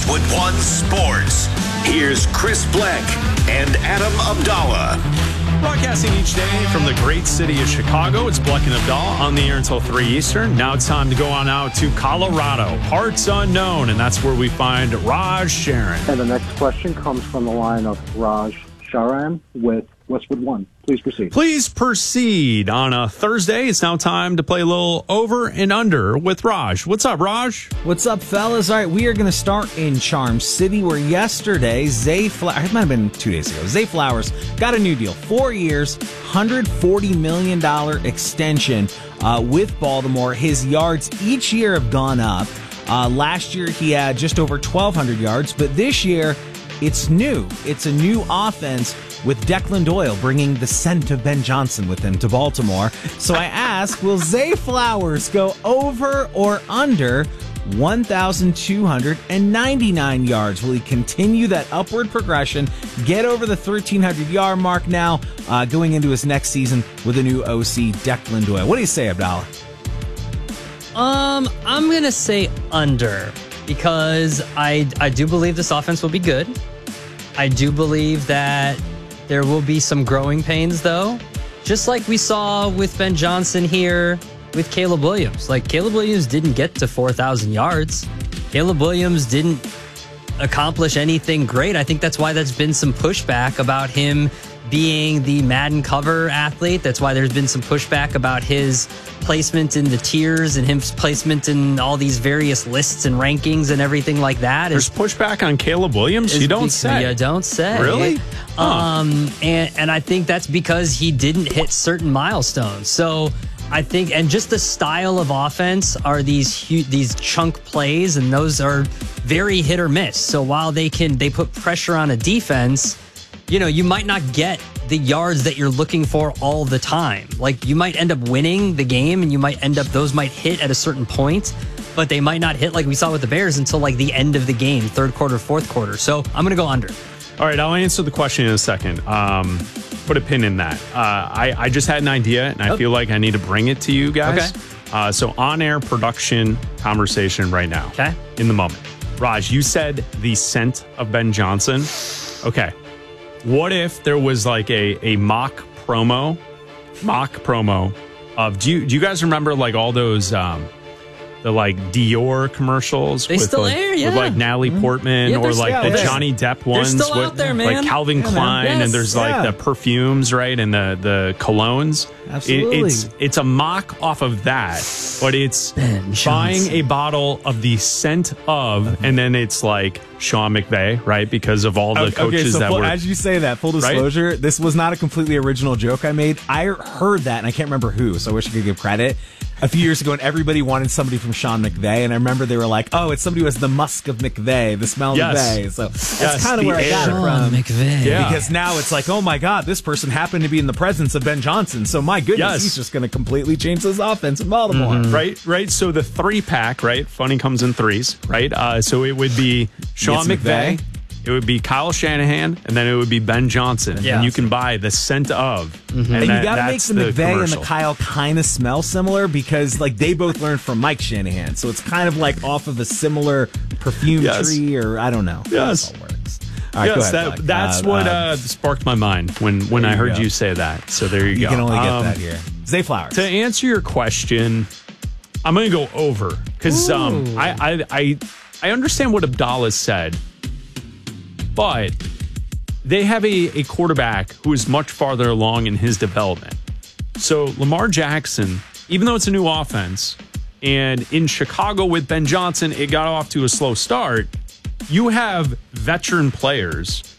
Westwood One Sports. Here's Chris Bleck and Adam Abdallah. Broadcasting each day from the great city of Chicago, it's Bleck and Abdallah on the air until 3 Eastern. Now it's time to go on out to Colorado, parts unknown, and that's where we find Raj Sharon. And the next question comes from the line of Raj Sharan with Westwood One. Please proceed. Please proceed. On a Thursday, it's now time to play a little over and under with Raj. What's up, Raj? What's up, fellas? All right, we are going to start in Charm City, where yesterday, Zay Flowers, it might have been 2 days ago, Zay Flowers got a new deal. 4 years, $140 million extension with Baltimore. His yards each year have gone up. Last year, he had just over 1,200 yards, but this year, it's new. It's a new offense with Declan Doyle bringing the scent of Ben Johnson with him to Baltimore. So I ask, will Zay Flowers go over or under 1,299 yards? Will he continue that upward progression, get over the 1,300-yard mark now, going into his next season with a new OC, Declan Doyle? What do you say, Abdallah? I'm going to say under, because I do believe this offense will be good. I do believe that there will be some growing pains, though, just like we saw with Ben Johnson here with Caleb Williams. Like, Caleb Williams didn't get to 4,000 yards. Caleb Williams didn't accomplish anything great. I think that's why there's been some pushback about him being the Madden cover athlete. That's why there's been some pushback about his placement in the tiers and his placement in all these various lists and rankings and everything like that. There's pushback on Caleb Williams? You don't say. You don't say. Really? Huh. And I think that's because he didn't hit certain milestones. So I think, and just the style of offense are these chunk plays, and those are very hit or miss. So while they put pressure on a defense, you might not get the yards that you're looking for all the time. Like, you might end up winning the game, and those might hit at a certain point, but they might not hit like we saw with the Bears until like the end of the game, third quarter, fourth quarter. So I'm going to go under. All right, I'll answer the question in a second. Put a pin in that. I just had an idea, and I feel like I need to bring it to you guys. Okay. So on-air production conversation right now. Okay. In the moment. Raj, you said the scent of Ben Johnson. Okay. What if there was like a mock promo of, do you guys remember like all those the like Dior commercials? They still air, yeah. With like Natalie Portman, or like the Johnny Depp ones. They're still out there, man. Like Calvin Klein, yes, and there's like the perfumes, right? And the colognes. Absolutely. It's a mock off of that, but it's buying a bottle of the scent of, and then it's like Sean McVay, right? Because of all the coaches so that were. As you say that, full disclosure, right? This was not a completely original joke I made. I heard that, and I can't remember who, so I wish I could give credit. A few years ago, and everybody wanted somebody from Sean McVay, and I remember they were like, "Oh, it's somebody who has the musk of McVay, the smell of McVay." So that's kind of where I got it from. McVay. Yeah. Because now it's like, oh my God, this person happened to be in the presence of Ben Johnson. So my goodness, he's just going to completely change this offense in Baltimore. Mm-hmm. Right. So the 3-pack, right? Funny comes in threes, right? So it would be Sean McVay. It would be Kyle Shanahan, and then it would be Ben Johnson. Yeah. And you can buy the scent of. Mm-hmm. And you got to make the McVay and the Kyle kind of smell similar, because like they both learned from Mike Shanahan. So it's kind of like off of a similar perfume tree, or I don't know. Yes. That's all works. All right, yes, go ahead, that's what sparked my mind when I heard you say that. So there you go. You can only get that here. Zay Flowers. To answer your question, I'm going to go over, because I understand what Abdallah said, but they have a quarterback who is much farther along in his development. So Lamar Jackson, even though it's a new offense, and in Chicago with Ben Johnson, it got off to a slow start, you have veteran players